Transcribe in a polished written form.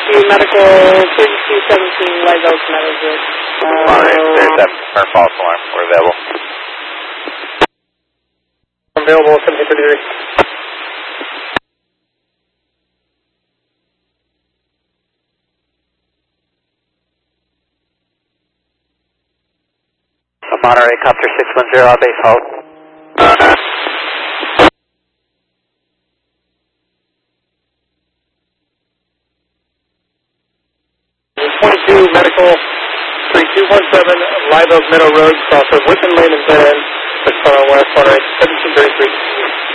Medical 3217 Live Oak Medical. Monterey, there's that our false alarm. We're available. Available 1733. Monterey, Copter 610, base hold. Medical 3217 Live Oak Meadow Road, cross of Whitman Lane and Dead End, West Monterey, 1733.